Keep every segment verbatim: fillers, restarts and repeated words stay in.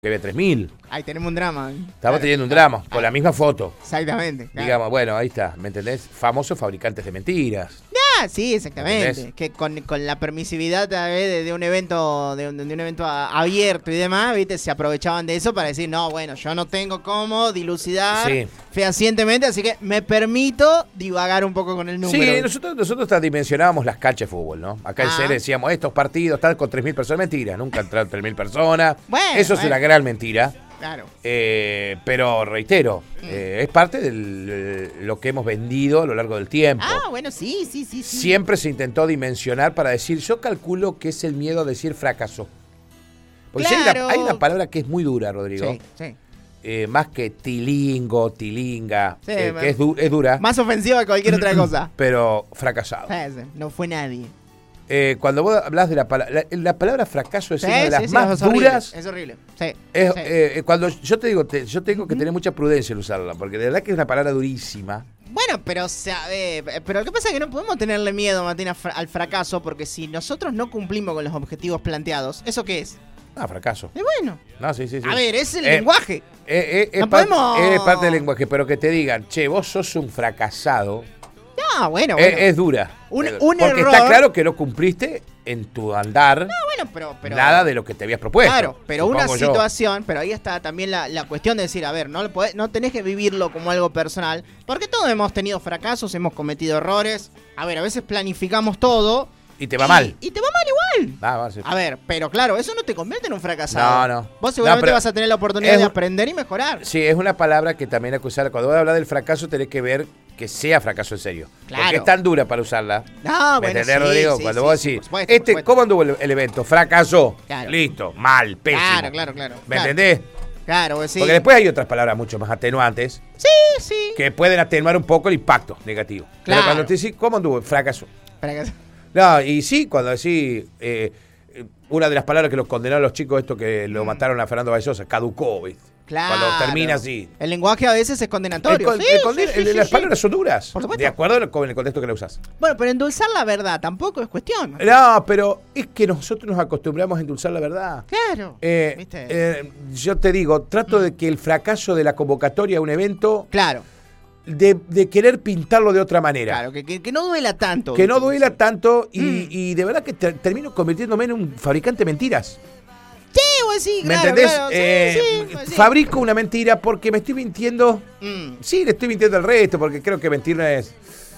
que ve tres mil. Ahí tenemos un drama. Estamos claro, teniendo un claro, drama, claro. con la misma foto. Exactamente. Claro. Digamos, bueno, ahí está, ¿me entendés? Famosos fabricantes de mentiras. Ah, sí, exactamente. ¿Entendés? Que con, con la permisividad tal vez, de, de un evento de un, de un evento a- abierto y demás, ¿viste? Se aprovechaban de eso para decir, no, bueno, yo no tengo cómo dilucidar Sí. fehacientemente, así que me permito divagar un poco con el número. Sí, nosotros, nosotros hasta dimensionábamos las canchas de fútbol, ¿no? Acá en Ah. C L decíamos, estos partidos están con tres mil personas. Mentira, nunca entraron tres mil personas. Bueno, Eso es bueno. una gran mentira. Claro. Eh, pero reitero, eh, es parte de lo que hemos vendido a lo largo del tiempo. Ah, bueno, sí, sí, sí. sí. Siempre se intentó dimensionar para decir, yo calculo que es el miedo a decir fracaso. Porque si hay, Claro. una, hay una palabra que es muy dura, Rodrigo. Sí, sí. Eh, más que tilingo, tilinga, Sí, eh, me- que es, du- es dura, Más ofensiva que cualquier otra cosa. pero fracasado. Sí, sí, no fue nadie. Eh, cuando vos hablas de la palabra, la, la palabra fracaso es Sí, una de las sí, sí, más es horrible, duras. Es horrible. Sí. Es, sí. eh, cuando yo te digo, te- yo tengo que tener mucha prudencia en usarla, porque de verdad que es una palabra durísima. Bueno, pero o sea, eh, pero lo que pasa es que no podemos tenerle miedo, Martín, a fra- al fracaso, porque si nosotros no cumplimos con los objetivos planteados, ¿eso qué es? Ah, fracaso. Y bueno, No, sí, sí, sí. a ver, es el Eh, lenguaje. Eh, eh, es, No par- podemos- es parte del lenguaje, pero que te digan, che, vos sos un fracasado, No, bueno, es, bueno. es dura. Un- Eh, un porque error- está claro que no cumpliste en tu andar bueno, pero, pero nada de lo que te habías propuesto. Claro, pero una supongo yo. situación, pero ahí está también la, la cuestión de decir, a ver, no, le podés- no tenés que vivirlo como algo personal, porque todos hemos tenido fracasos, hemos cometido errores. A ver, a veces planificamos todo. Y te va mal. Y te va mal igual. Ah, va a ser- A ver, pero claro, eso no te convierte en un fracasado. No, no. Vos seguramente No, pero vas a tener la oportunidad es de un- aprender y mejorar. Sí, es una palabra que también hay que usar. Cuando voy a hablar del fracaso, tenés que ver que sea fracaso en serio. Claro. Porque es tan dura para usarla. No, ¿Me bueno, entendés, sí, Rodrigo? sí, Cuando sí, vos sí, decís, por supuesto, por este, supuesto. ¿cómo anduvo el, el evento? Fracasó. Claro. Listo, mal, pésimo. Claro, claro, claro. ¿Me claro. entendés? Claro, pues sí. Porque después hay otras palabras mucho más atenuantes Sí, sí. que pueden atenuar un poco el impacto negativo. Pero Claro. cuando te decís, ¿cómo anduvo? Fracasó. Fracaso. No, y sí, cuando decís, eh, eh, una de las palabras que los condenaron los chicos, esto que lo mataron a Fernando Baizosa, caducó, ¿viste? Claro. Cuando termina así. El lenguaje a veces es El condenatorio. con- Sí, el sí, conde- sí, el- sí, las sí. palabras son duras, Por supuesto. de acuerdo con el contexto que lo usas. Bueno, pero endulzar la verdad tampoco es cuestión. No, pero es que nosotros nos acostumbramos a endulzar la verdad. Claro. Eh, ¿Viste? eh, yo te digo, trato de que el fracaso de la convocatoria a un evento, Claro, de, de querer pintarlo de otra manera. claro, que, que, que no duela tanto. Que no duela tanto y, Mm. y de verdad que te- termino convirtiéndome en un fabricante de mentiras. Sí, pues sí, ¿Me claro, entendés? claro, sí, Eh, sí, pues sí. Fabrico una mentira porque me estoy mintiendo. Mm, Sí, le estoy mintiendo al resto porque creo que mentir no es...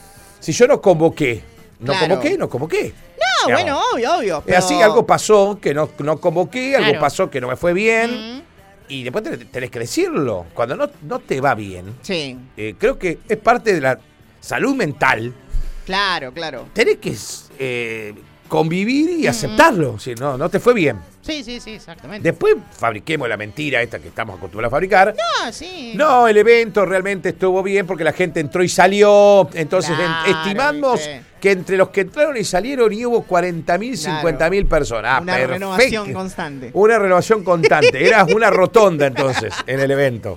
Si yo no convoqué, no Claro. convoqué, no convoqué. No, Digamos. bueno, obvio, obvio. Es pero- así, algo pasó que no, no convoqué, algo Claro. pasó que no me fue bien. Mm, Y después tenés, tenés que decirlo. Cuando no, no te va bien, Sí, eh, creo que es parte de la salud mental. claro, claro. Tenés que eh, convivir y aceptarlo. Si no, no te fue bien. Sí, sí, sí, exactamente. Después fabriquemos la mentira esta que estamos acostumbrados a fabricar. No, sí. No, el evento realmente estuvo bien porque la gente entró y salió. Entonces Claro, en- estimamos viste. que entre los que entraron y salieron y hubo cuarenta mil, Claro. cincuenta mil personas. Ah, Una perfecto. renovación constante. Una renovación constante. Eras una rotonda entonces en el evento.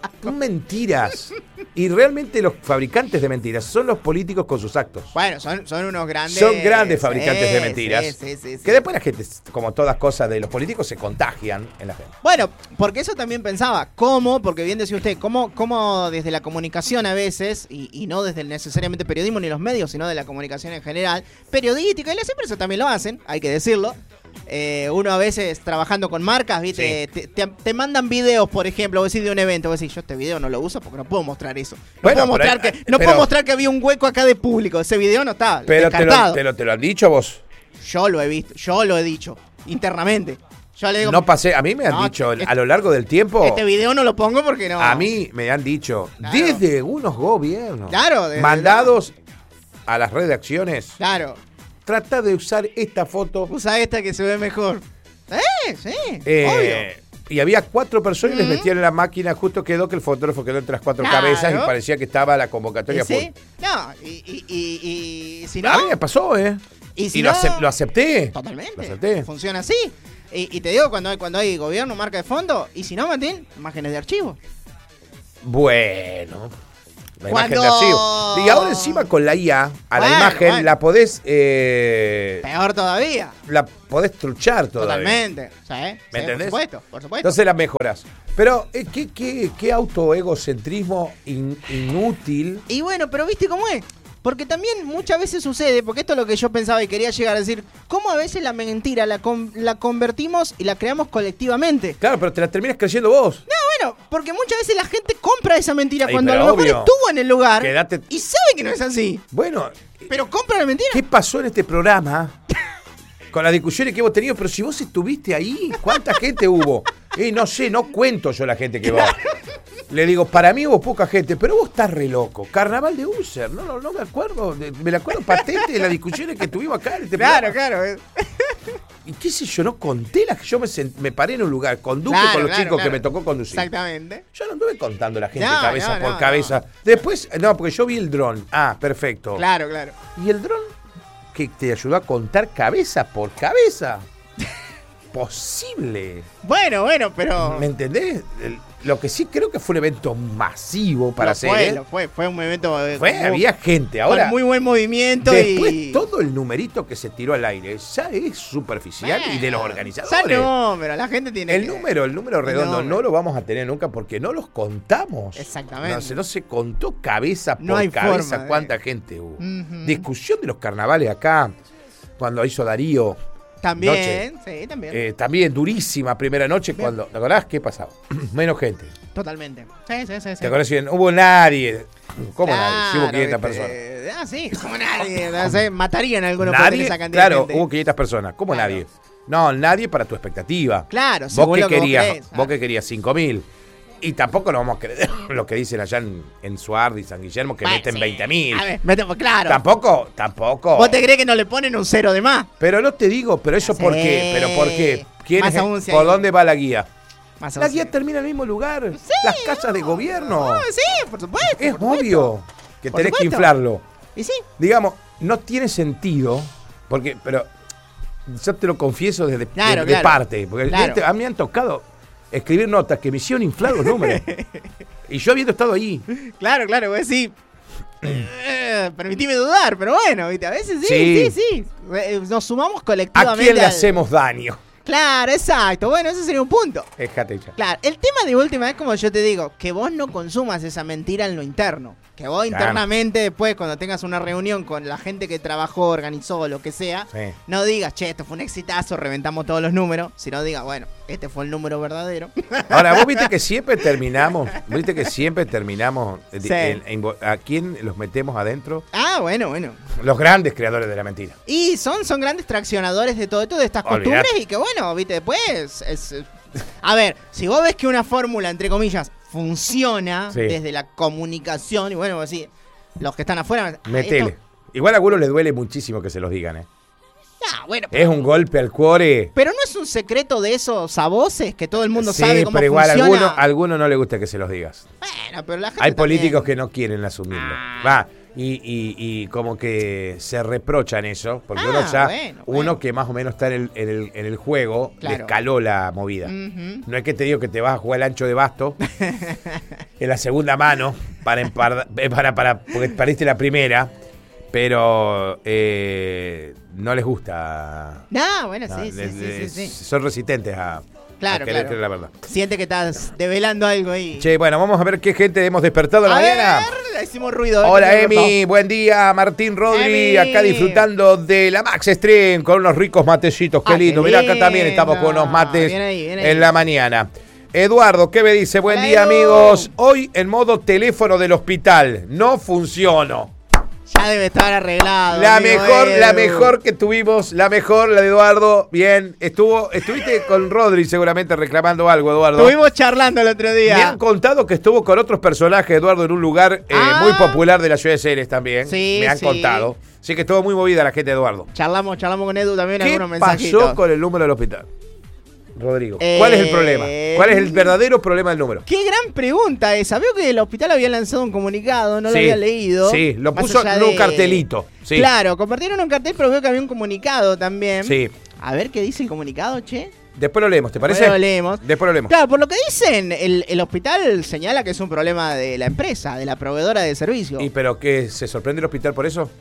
Mentiras. Y realmente los fabricantes de mentiras son los políticos con sus actos. Bueno, son, son unos grandes. Son grandes fabricantes Sí, de mentiras. sí, sí, sí, sí. Que después la gente, como todas cosas de los políticos, se contagian en la gente. Bueno, porque eso también pensaba, ¿cómo? Porque bien decía usted, ¿cómo, cómo desde la comunicación a veces, y, y no desde el necesariamente periodismo ni los medios, sino de la comunicación en general, periodística, y las empresas también lo hacen, hay que decirlo. Eh, uno a veces trabajando con marcas, ¿viste? Sí. Te, te- te mandan videos, por ejemplo, vos decís de un evento, vos decís, yo este video no lo uso porque no puedo mostrar eso. No, Bueno, puedo, pero mostrar hay- que, no pero- puedo mostrar que había un hueco acá de público, ese video no está, Pero te lo, descartado. te, lo, te lo han dicho vos. Yo lo he visto, yo lo he dicho, internamente. Yo le digo, No pasé, a mí me han No, dicho este- a lo largo del tiempo, este video no lo pongo porque no. a mí me han dicho, Claro. desde unos gobiernos, Claro, desde- mandados a las redacciones, Claro, trata de usar esta foto. usa esta que se ve mejor. Eh, sí, eh, y había cuatro personas y les Ujú. metían en la máquina, justo quedó que el fotógrafo quedó entre las cuatro Claro. cabezas y parecía que estaba la convocatoria obvio. ¿Y sí? full. No, y, y, y, y si no... A mí me pasó, ¿eh? Y si y lo, no- acep- lo acepté. Totalmente. Lo acepté. Funciona así. Y, y te digo, cuando hay, cuando hay gobierno, marca de fondo, y si no, Martín, imágenes de archivo. Bueno. La Cuando... imagen de archivo. Y ahora encima con la I A, a Bueno, la imagen bueno. la podés... Eh, Peor todavía. la podés truchar todavía. Totalmente. ¿Sí? ¿Me Sí, entendés? Por supuesto, por supuesto. Entonces la mejoras. Pero, eh, ¿qué, qué, qué autoegocentrismo in, inútil? Y bueno, pero ¿viste cómo es? Porque también muchas veces sucede, porque esto es lo que yo pensaba y quería llegar a decir, cómo a veces la mentira la, con- la convertimos y la creamos colectivamente. Claro, pero te la terminas creyendo vos. No, bueno, porque muchas veces la gente compra esa mentira Ay, cuando a pero lo mejor obvio. estuvo en el lugar Quédate- y sabe que no es así. Bueno, Pero compra la mentira. ¿qué pasó en este programa? Con las discusiones que hemos tenido, pero si vos estuviste ahí, ¿cuánta gente hubo? Eh, no sé, no cuento yo la gente que va. Le digo, para mí hubo poca gente, pero vos estás re loco. Carnaval de User, no, no, no me acuerdo, de- me la acuerdo patente de las discusiones que tuvimos acá en este Claro, programa. claro. eh. Y qué sé yo, no conté las que yo me, sent- me paré en un lugar, conduje Claro, con los claro, chicos claro. que me tocó conducir. Exactamente. Yo no anduve contando la gente No, cabeza no, por no, cabeza. Después, no, porque yo vi el dron. Ah, perfecto. Claro, claro. ¿Y el dron que te ayudó a contar cabeza por cabeza? Posible. Bueno, bueno, pero... ¿Me entendés? El- Lo que sí creo que fue un evento masivo para lo hacer. fue, ¿eh? lo fue, fue un evento... eh, Fue, con muy- había gente. con Ahora, muy buen movimiento después y... todo el numerito que se tiró al aire ya es superficial y de los organizadores. Ya no, pero la gente tiene El que- número, el número redondo número. no lo vamos a tener nunca porque no los contamos. Exactamente. No se, no se contó cabeza por No hay cabeza forma de- cuánta gente hubo. Ujú. Discusión de los carnavales acá, cuando hizo Darío. También, sí, también. Eh, también durísima primera noche Bien. cuando. ¿Te acordás qué pasaba? Menos gente. Totalmente. Sí, sí, sí. sí. ¿Te acordás bien? Hubo nadie. ¿Cómo Claro, nadie? Sí, hubo quinientas viste. personas. Ah, sí, como nadie. No sé, matarían a algunos por tener Nadie, esa cantidad claro, de gente. hubo quinientas personas. ¿Cómo Claro. nadie? No, nadie para tu expectativa. Claro, Vos según que lo que vos querías, crees. vos Ah. que querías cinco mil. Y tampoco nos vamos a creer lo que dicen allá en, en Suardi, San Guillermo, que Bueno, meten sí. veinte mil. A ver, metemos- claro. Tampoco, tampoco. ¿Vos te crees que no le ponen un cero de más? Pero no te digo, pero eso Sí. por qué, pero por qué. ¿Quién Más es? aún si ¿Por hay- dónde va la guía? Más La aún guía sí. termina en el mismo lugar. Sí, Las casas de gobierno. No, sí, por supuesto. Es por supuesto. obvio que Por tenés que supuesto. inflarlo. Y sí. Digamos, no tiene sentido, porque, pero yo te lo confieso desde Claro, de, de claro. parte, porque Claro. este- a mí me han tocado escribir notas que me hicieron inflar los números. Y yo habiendo estado ahí. Claro, claro, vos decís. eh, permitime dudar, pero bueno, ¿viste? A veces sí, Sí. sí, sí. Eh, Nos sumamos ¿A colectivamente. quién le al- hacemos daño? Claro, exacto. Bueno, ese sería un punto. Déjate ya. Claro, el tema de última es como yo te digo, que vos no consumas esa mentira en lo interno. Que vos Claro. internamente después, cuando tengas una reunión con la gente que trabajó, organizó, lo que sea, Sí. no digas, che, esto fue un exitazo, reventamos todos los números, sino digas, bueno, este fue el número verdadero. Ahora, vos viste que siempre terminamos, viste que siempre terminamos, eh, Sí. en- en- ¿a quién los metemos adentro? Ah, bueno, bueno. Los grandes creadores de la mentira. Y son, son grandes traccionadores de todo esto, de estas Olvidate. costumbres, y que bueno, viste, después es- es- a ver, si vos ves que una fórmula, entre comillas, funciona Sí. desde la comunicación, y bueno, vos decís, los que están afuera... Metele. esto- Igual a algunos les duele muchísimo que se los digan, ¿eh? Ah, bueno, Es un golpe al cuore. pero no es un secreto de esos a voces que todo el mundo Sí, sabe cómo pero igual a funciona. algunos a alguno no le gusta que se los digas. Bueno, pero la gente Hay también- políticos que no quieren asumirlo. Ah. Va, y, y- y como que se reprochan eso, porque Ah, uno ya, bueno, uno bueno. que más o menos está en el, en el, en el juego, le Claro. escaló la movida. Ujú. No es que te digo que te vas a jugar el ancho de basto en la segunda mano para empar- eh, para, para, porque pariste la primera, pero eh, no les gusta. No, bueno, No, sí, sí, les- sí, sí, les- sí. Son resistentes a, Claro, a querer claro. creer la verdad. Siente que estás develando algo ahí. Che, bueno, vamos a ver qué gente hemos despertado en la a mañana. ver, le hicimos ruido. a ver Hola qué se Emi, buen día, Martín Rodri, Emi. acá disfrutando de la Max Stream con unos ricos matecitos, qué Ah, qué lindo. Mirá, acá también estamos con lindo. unos mates Bien ahí, bien ahí. en la mañana. Eduardo, ¿qué me dice? Buen Hola, día, Edu. amigos. Hoy en modo teléfono del hospital, no funciono. Ya debe estar arreglado. La amigo mejor, la Edu. mejor que tuvimos, la mejor, la de Eduardo. Bien, estuvo, estuviste con Rodri seguramente reclamando algo, Eduardo. Estuvimos charlando el otro día. Me han contado que estuvo con otros personajes, Eduardo, en un lugar eh, Ah. muy popular de la ciudad de Ceres también. Sí, Me han sí. contado. Así que estuvo muy movida la gente de Eduardo. Charlamos, charlamos con Edu también ¿Qué algunos mensajitos. pasó con el número del hospital? Rodrigo, Eh, ¿cuál es el problema? ¿Cuál es el verdadero problema del número? Qué gran pregunta esa. Veo que el hospital había lanzado un comunicado, no lo Sí, había leído. sí, lo Más puso allá en un de- cartelito. Sí. Claro, compartieron un cartel, pero veo que había un comunicado también. Sí. A ver qué dice el comunicado, che. Después lo leemos, ¿te parece? Después lo leemos. Después lo leemos. Claro, por lo que dicen, el, el hospital señala que es un problema de la empresa, de la proveedora de servicio. ¿Y pero qué? ¿Se sorprende el hospital por eso?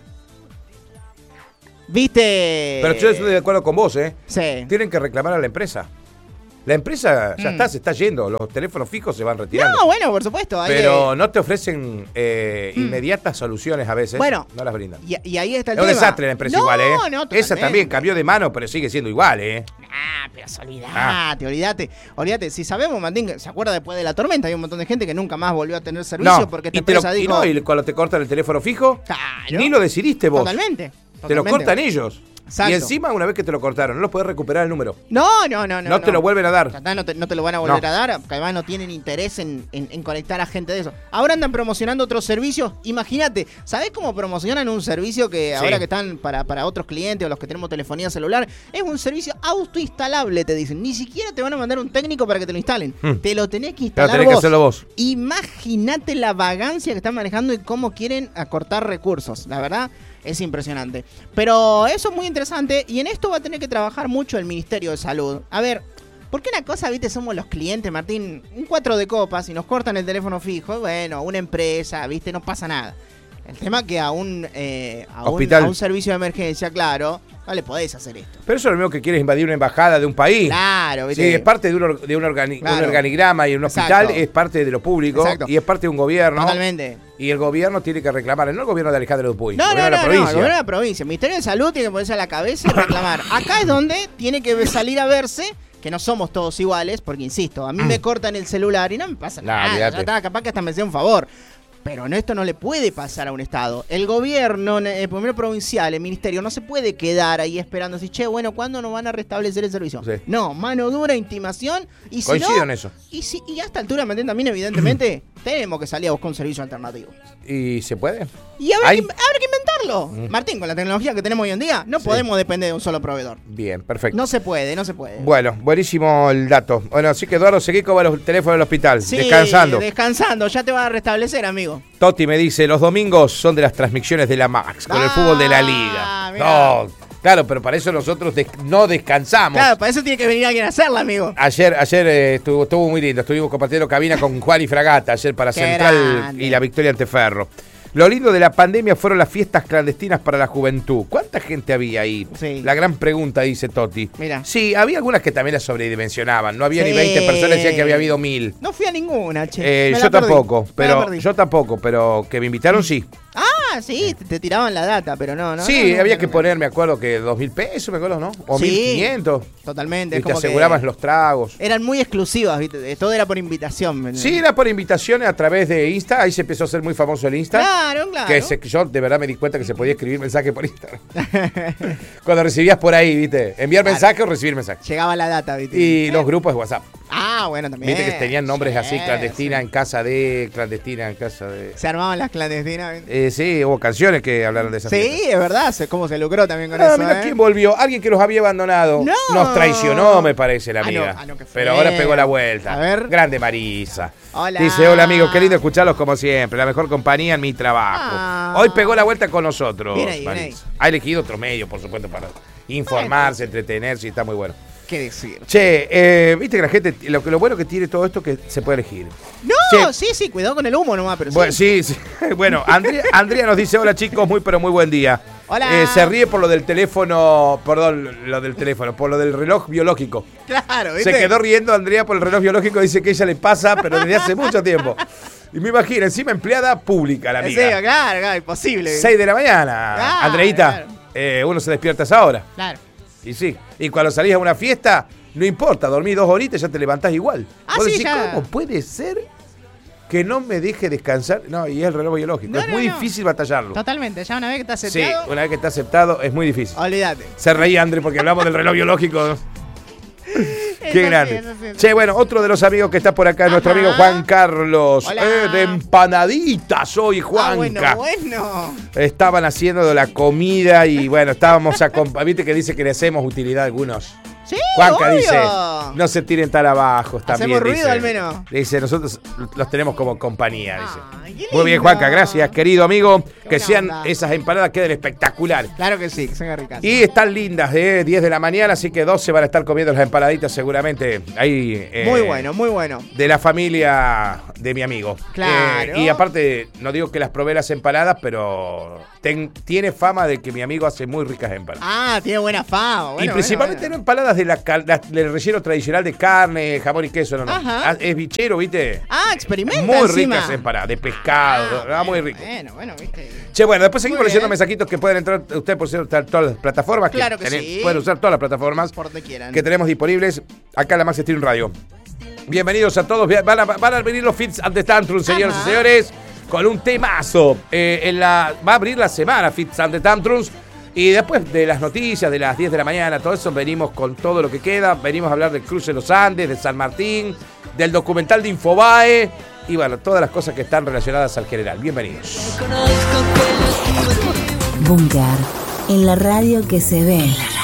¿Viste? Pero yo estoy de acuerdo con vos, ¿eh? Sí. Tienen que reclamar a la empresa. La empresa ya Mm. está, se está yendo. Los teléfonos fijos se van retirando. No, bueno, por supuesto. hay Pero que- no te ofrecen eh, Mm. inmediatas soluciones a veces. Bueno, no las brindan. Y, y ahí está el Es un tema. desastre la empresa no, igual, ¿eh? No, Esa totalmente. también cambió de mano, pero sigue siendo igual, ¿eh? Ah, pero olvidate, Ah. olvidate. Olvidate, si sabemos, Martín, ¿se acuerda después de la tormenta? Hay un montón de gente que nunca más volvió a tener servicio No, porque esta y, te lo, empresa y dijo... no, y cuando te cortan el teléfono fijo, Claro. ni lo decidiste vos. Totalmente. Te lo totalmente. cortan ellos. Exacto. Y encima, una vez que te lo cortaron, no los podés recuperar el número. No, no, no, no. No te lo vuelven a dar. Ya está, No te, no te lo van a volver No. a dar, porque además no tienen interés en, en- en conectar a gente de eso. Ahora andan promocionando otros servicios. Imagínate, ¿sabés cómo promocionan un servicio que Sí. ahora que están para, para otros clientes o los que tenemos telefonía celular? Es un servicio autoinstalable, te dicen. Ni siquiera te van a mandar un técnico para que te lo instalen. Hmm. Te lo tenés que Pero instalar tenés que vos. hacerlo vos. Imagínate la vagancia que están manejando y cómo quieren acortar recursos. La verdad, es impresionante. Pero eso es muy interesante y en esto va a tener que trabajar mucho el Ministerio de Salud. A ver, porque una cosa, viste, somos los clientes, Martín, un cuatro de copas y nos cortan el teléfono fijo, bueno, una empresa, viste, no pasa nada. El tema que a un, eh, a un, Hospital. a un servicio de emergencia, claro, no le podés hacer esto. Pero eso es lo mismo que quieres invadir una embajada de un país. Claro, Sí, viste. es parte de un, or- de un, organi- Claro. un organigrama y un Exacto. hospital es parte de lo público Exacto. y es parte de un gobierno. Totalmente. Y el gobierno tiene que reclamar, no el gobierno de Alejandro Dupuy, No, el no, gobierno de no, la no, el provincia. gobierno de la provincia. El Ministerio de Salud tiene que ponerse a la cabeza y reclamar. Acá es donde tiene que salir a verse que no somos todos iguales, porque insisto, a mí me cortan el celular y no me pasa Nah, nada. olvídate. Ya está, capaz que hasta me hacía un favor. Pero no, esto no le puede pasar a un Estado. El gobierno, el primero provincial, el ministerio, no se puede quedar ahí esperando así, che, bueno, ¿cuándo nos van a restablecer el servicio? Sí. No, mano dura, intimación. Y si Coincido no, en eso. Y, si, y a esta altura, ¿me entienden? También, evidentemente, tenemos que salir a buscar un servicio alternativo. ¿Y se puede? Y habrá, Hay- que, habrá que inventarlo. Martín, con la tecnología que tenemos hoy en día, no Sí. podemos depender de un solo proveedor. Bien, perfecto. No se puede, no se puede. Bueno, buenísimo el dato. Bueno, así que Eduardo Seguico va a los teléfonos del hospital, Sí, descansando. Descansando, ya te va a restablecer, amigo. Totti me dice, los domingos son de las transmisiones de la Max, con el Ah, fútbol de la Liga. mirá. No, claro, pero para eso nosotros des- no descansamos. Claro, para eso tiene que venir alguien a hacerla, amigo. Ayer, ayer eh, estuvo, estuvo muy lindo, estuvimos compartiendo cabina con Juan y Fragata, ayer para Qué Central grande. y la victoria ante Ferro. Lo lindo de la pandemia fueron las fiestas clandestinas para la juventud. ¿Cuánta gente había ahí? Sí. La gran pregunta, dice Totti. Mira. Sí, había algunas que también las sobredimensionaban. No había Sí. ni veinte personas, decían que había habido mil. No fui a ninguna, che. Eh, Me yo la perdí. tampoco, Me la pero perdí. yo tampoco, pero que me invitaron sí. Ah, sí, te, te tiraban la data, pero no, no. sí, no, no, había no, que no. poner, me acuerdo que dos mil pesos, me acuerdo, ¿no? O Sí. mil quinientos. Totalmente. Y es te como que aseguraban los tragos. Eran muy exclusivas, ¿viste? Todo era por invitación. ¿me Sí, entendés? era por invitaciones a través de Insta. Ahí se empezó a hacer muy famoso el Insta. Claro, claro. Que se- yo de verdad me di cuenta que se podía escribir mensaje por Instagram. Cuando recibías por ahí, ¿viste? Enviar Claro. mensaje o recibir mensaje. Llegaba la data, ¿viste? Y los grupos de WhatsApp. Ah, bueno, también. Viste que tenían nombres Sí, así, clandestina sí. en casa de, clandestina en casa de... Se armaban las clandestinas. ¿viste? Eh, sí, hubo canciones que hablaron de esas Sí, fiestas. es verdad, se- cómo se lucró también con Ah, eso. mira ¿eh? quién volvió. Alguien que los había abandonado. No. Nos traicionó, me parece, la Ah, no, amiga. ah, no, qué feo. Pero ahora pegó la vuelta. A ver. Grande Marisa. Hola. Dice, hola amigos, qué lindo escucharlos como siempre. La mejor compañía en mi trabajo. Ah. Hoy pegó la vuelta con nosotros, Bien ahí, bien Marisa. Ha elegido otro medio, por supuesto, para informarse, entretenerse y está muy bueno. ¿Qué decir? Che, eh, viste que la gente, lo, que lo bueno que tiene todo esto es que se puede elegir. No, Sí. sí, sí, cuidado con el humo nomás, pero Bueno, sí. sí, sí. Bueno, Andrea, Andrea nos dice, hola chicos, muy pero muy buen día. Hola. Eh, se ríe por lo del teléfono, perdón, lo del teléfono, por lo del reloj biológico. Claro, ¿viste? Se quedó riendo Andrea por el reloj biológico, dice que ella le pasa, pero desde hace mucho tiempo. Y me imagino, encima empleada pública la Sí, amiga. claro, claro, imposible. seis de la mañana, Claro, Andreita, claro. eh, uno se despierta a esa hora. Claro. Y sí, y cuando salís a una fiesta, no importa, dormís dos horitas y ya te levantás igual. Ah, Vos sí, decís, ya. ¿cómo puede ser que no me deje descansar? No, y es el reloj biológico, No, es no, muy no. difícil batallarlo. Totalmente, ya una vez que estás Sí, seteado, una vez que está aceptado, es muy difícil. olvídate. Se reía André porque hablamos del reloj biológico. Qué Eso sí, grande. eso sí, eso Che, bueno, otro de los amigos que está por acá es nuestro Ajá. amigo Juan Carlos. Hola. Eh, de empanaditas hoy, Ah, Juanca. bueno, bueno. Estaban haciendo la comida y bueno, estábamos a... comp- ¿Viste que dice que le hacemos utilidad a algunos? Sí, Juanca obvio. dice, no se tiren tan abajo. También Hacemos ruido dice, al menos. Dice, nosotros los tenemos como compañía. Dice. Ay, qué Muy bien, lindo. Juanca, gracias, querido amigo. Qué Que buena sean onda. esas empanadas, queden espectaculares. Claro que sí, que sean ricas. Y están lindas, ¿eh? diez de la mañana, así que doce van a estar comiendo las empanaditas seguramente. Ahí, eh, Muy bueno, muy bueno. De la familia de mi amigo. Claro. Eh, y aparte, no digo que las probé las empanadas, pero ten- tiene fama de que mi amigo hace muy ricas empanadas. Ah, tiene buena fama. Bueno, y principalmente bueno, no empanadas de la, cal- la- del relleno tradicional de carne, jamón y queso, no, no. Ajá. Ah, es bichero, ¿viste? Ah, experimenta Muy encima. ricas empanadas, de pescado, Ah, ah, muy bueno, rico. Bueno, bueno, viste. Che, bueno, después seguimos Muy leyendo bien. mensajitos que pueden entrar ustedes por usar todas las plataformas. Claro que tenés- sí. Pueden usar todas las plataformas Por donde quieran. que tenemos disponibles acá en la Max Stream Radio. Bienvenidos a todos. Van a, van a venir los Fits and the Tantrums, señoras Ajá. y señores, con un temazo. Eh, en la, va a abrir la semana Fits and the Tantrums. Y después de las noticias de las diez de la mañana, todo eso, venimos con todo lo que queda. Venimos a hablar del cruce de los Andes, de San Martín, del documental de Infobae y bueno, todas las cosas que están relacionadas al general. Bienvenidos. Búnker, en la radio que se ve.